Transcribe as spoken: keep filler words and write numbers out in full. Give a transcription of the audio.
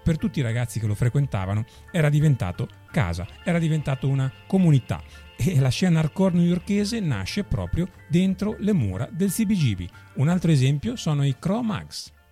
per tutti i ragazzi che lo frequentavano era diventato casa, era diventato una comunità. E la scena hardcore newyorkese nasce proprio dentro le mura del C B G B. Un altro esempio sono i Cro-Mags.